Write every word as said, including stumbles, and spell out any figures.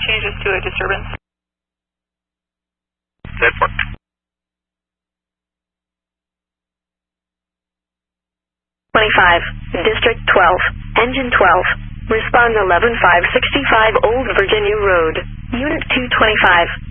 changes to a disturbance. That work. twenty-five, District twelve, Engine twelve, respond eleven five sixty-five Old Virginia Road, Unit two twenty-five.